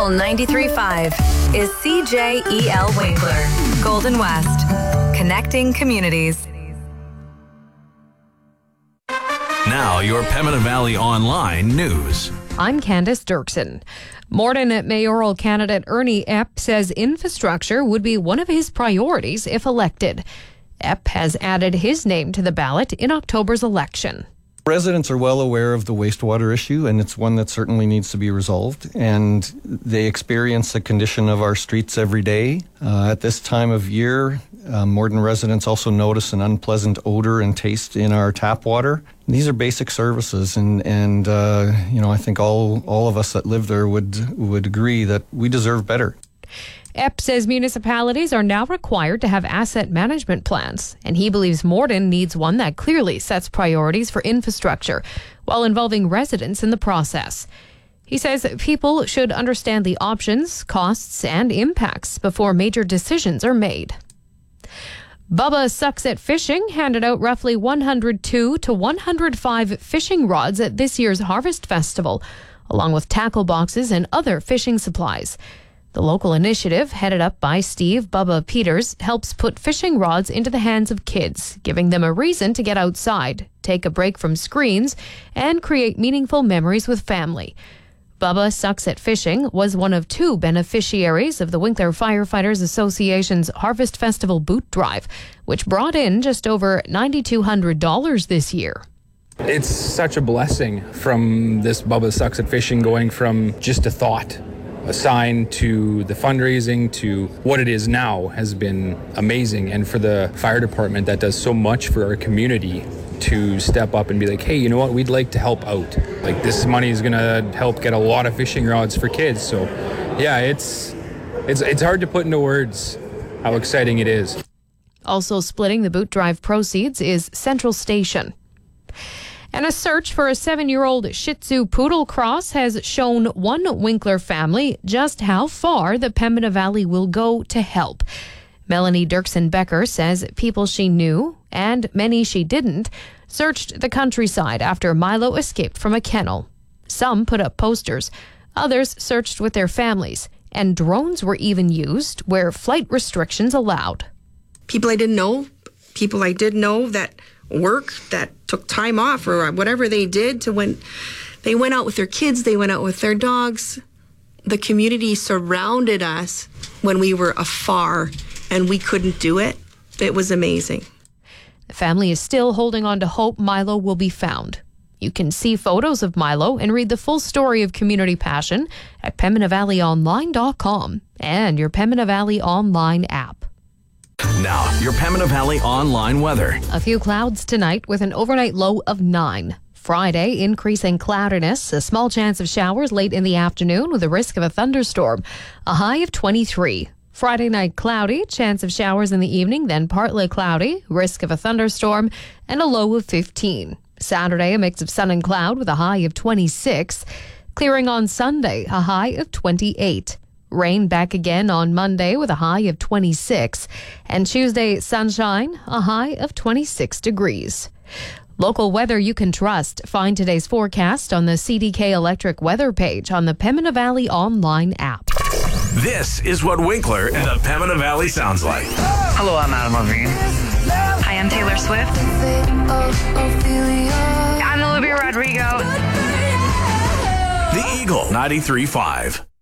Eagle 93.5 is CJEL Winkler, Golden West, connecting communities. Now, your Pembina Valley Online news. I'm Candace Dirksen. Morden mayoral candidate Ernie Epp says infrastructure would be one of his priorities if elected. Epp has added his name to the ballot in October's election. Residents are well aware of the wastewater issue, and it's one that certainly needs to be resolved. And they experience the condition of our streets every day. At this time of year, Morden residents also notice an unpleasant odor and taste in our tap water. These are basic services, and I think all of us that live there would agree that we deserve better. Epp says municipalities are now required to have asset management plans, and he believes Morden needs one that clearly sets priorities for infrastructure while involving residents in the process. He says people should understand the options, costs, and impacts before major decisions are made. Bubba Sucks at Fishing handed out roughly 102 to 105 fishing rods at this year's Harvest Festival, along with tackle boxes and other fishing supplies. The local initiative, headed up by Steve Bubba Peters, helps put fishing rods into the hands of kids, giving them a reason to get outside, take a break from screens, and create meaningful memories with family. Bubba Sucks at Fishing was one of two beneficiaries of the Winkler Firefighters Association's Harvest Festival boot drive, which brought in just over $9,200 this year. It's such a blessing from this Bubba Sucks at Fishing, going from just a thought, a sign, to the fundraising, to what it is now, has been amazing. And for the fire department that does so much for our community to step up and be like, hey, you know what, we'd like to help out. Like, this money is going to help get a lot of fishing rods for kids. So yeah, it's hard to put into words how exciting it is. Also splitting the boot drive proceeds is Central Station. And a search for a 7-year-old Shih Tzu poodle cross has shown one Winkler family just how far the Pembina Valley will go to help. Melanie Dirksen Becker says people she knew, and many she didn't, searched the countryside after Milo escaped from a kennel. Some put up posters, others searched with their families, and drones were even used where flight restrictions allowed. People I didn't know, people I did know that work, that took time off or whatever they did, to when they went out with their kids, they went out with their dogs. The community surrounded us when we were afar and we couldn't do it. It was amazing. The family is still holding on to hope Milo will be found. You can see photos of Milo and read the full story of community passion at PembinaValleyOnline.com and your Pembina Valley Online app. Now, your Pembina Valley Online weather. A few clouds tonight with an overnight low of 9. Friday, increasing cloudiness, a small chance of showers late in the afternoon with a risk of a thunderstorm, a high of 23. Friday night cloudy, chance of showers in the evening, then partly cloudy, risk of a thunderstorm, and a low of 15. Saturday, a mix of sun and cloud with a high of 26. Clearing on Sunday, a high of 28. Rain back again on Monday with a high of 26. And Tuesday, sunshine, a high of 26 degrees. Local weather you can trust. Find today's forecast on the CDK Electric weather page on the Pembina Valley Online app. This is what Winkler and the Pembina Valley sounds like. Hello, I'm Adam Levine. Hi, I'm Taylor Swift. I'm Olivia Rodrigo. The Eagle 93.5.